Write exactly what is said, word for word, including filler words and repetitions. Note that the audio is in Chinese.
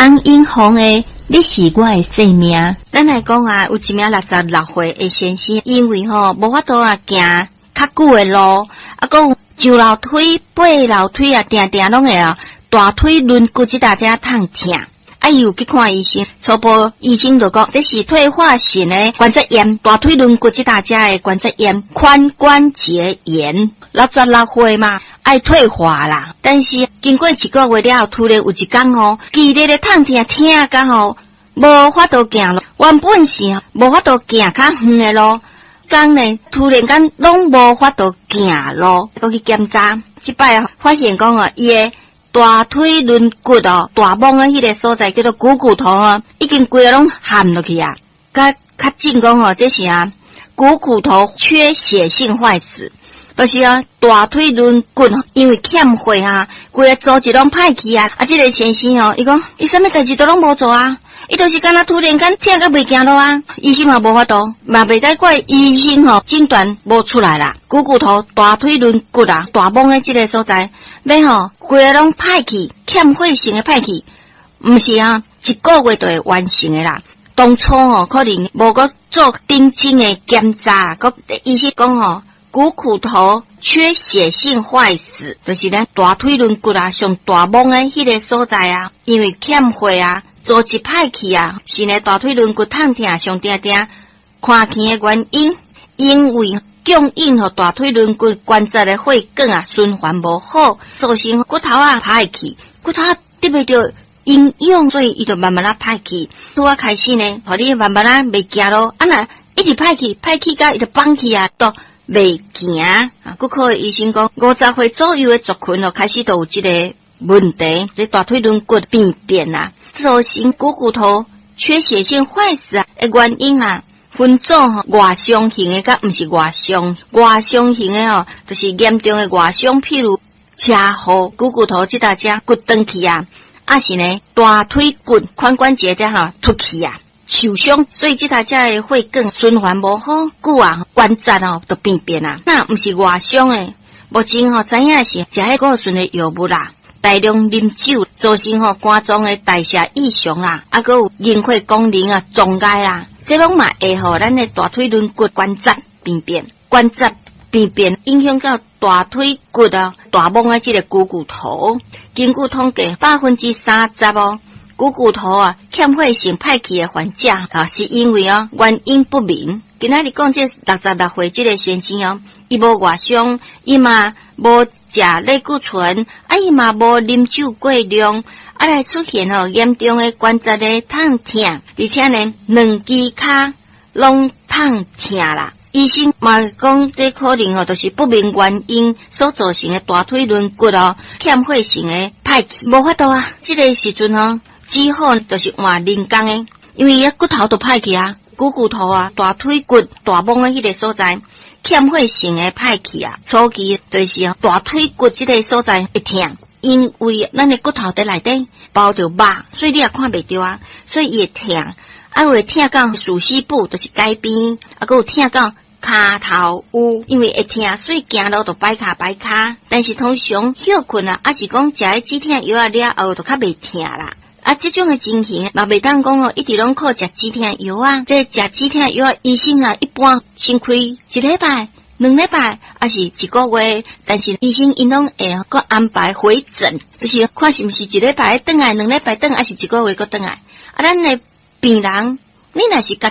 翁英红诶，你是我诶生命。咱来讲啊，有一名六十六岁诶先生，因为吼无法度啊行较久诶路，啊个上楼梯、爬楼梯啊，定定拢会啊大腿轮骨即搭遮痛痛。啊，伊有去看医生，初步医生就讲这是退化性的关节炎，大腿轮骨即搭遮的关节炎，髋关节炎。六十六岁嘛，爱退化啦。但是经过一个月了后，突然有一天吼，剧烈的痛痛痛甲吼，无法度行路。原本是无法度行较远的路，讲呢突然间拢无法度行路，过去检查，即摆发现讲哦，伊的大腿轮骨哦，大拇的迄个所在叫做股骨头啊，已经规个拢陷落去啊。甲较正讲哦，这是啊股骨头缺血性坏死，就是啊大腿轮骨因为欠血啊，规个组织拢歹去啊。啊，这个先生哦，伊讲伊啥物代志都拢无做啊，伊就是敢若突然间痛甲袂行路啊。医生嘛无法度，嘛袂使怪医生吼诊断无出来啦。股骨头、大腿轮骨啊，大拇的这个所在。要吼，规个拢歹去，欠血性的歹去，毋是啊，一个月就会完成的啦。当初吼，可能无个做定期的检查，个医生讲吼，股骨头缺血性坏死，就是咱大腿轮骨啊，上大拇的迄个所在啊，因为欠血啊，组织歹去啊，是呢大腿轮骨痛痛上定定看见的原因，因为供应和大腿轮骨关节的血管啊循环无好，造成骨头啊歹去，骨头得不到营养，所以伊就慢慢啊歹去。拄啊开始呢，互你慢慢啊袂行咯，啊若一直歹去，歹去甲伊就放弃啊，都袂行啊。骨科的医生讲，五十岁左右的族群哦，开始都有这个问题，这大腿轮骨病变啊，造成股骨头缺血性坏死啊的原因啊。分种吼外伤型的，甲毋是外伤，外伤型的吼，就是严重的外伤，譬如车祸、股骨头即搭遮骨断去啊，啊是呢大腿骨、髋关节遮吼凸起啊，受伤，所以即搭遮的血管循环无好，骨啊关节哦都病变啊。那毋是外伤的，目前吼知影是食迄个顺的药物啦。大量啉酒造成吼肝脏的代谢异常啦，啊个有凝血功能啊障碍啦，这拢嘛会互咱的大腿轮骨关节病变，关节病变影响到大腿骨啊大拇的这个股骨头。根据统计，百分之三十哦，股骨头啊欠血性歹去的患者啊，是因为哦原因不明。今仔日讲这六十六岁这个先生哦，伊无外伤，伊嘛无食类固醇，啊伊嘛无啉酒过量，啊来出现哦严重的关节的痛痛，而且呢两支骹拢痛痛啦。医生嘛讲，这可能哦，就是不明原因所造成的大腿轮骨哦欠血性的歹去，无法度啊。这个时阵哦，只好就是换人工的，因为伊骨头都歹去啊。股骨头啊，大腿骨、大拇的迄个所在，欠血性的歹去啊。初期就是啊，大腿骨这个所在会痛，因为咱的骨头在内底包着肉，所以你也看袂到啊，所以伊会痛。啊，会痛到属膝部，就是街边，啊，还有痛到骹头有，因为会痛，所以行路就摆骹摆骹。但是通常休困啊，还是讲食迄止痛药啊了后，就较袂痛啦。啊，这种的情形嘛，袂当讲哦，一直拢靠食止痛药啊。这食止痛药啊，医生啊，一般先开一礼拜、两礼拜，还是一个月。但是医生因拢会搁安排回诊，就是看是毋是一礼拜转来，两礼拜转，还是一个月搁转来。啊，咱的病人，你若是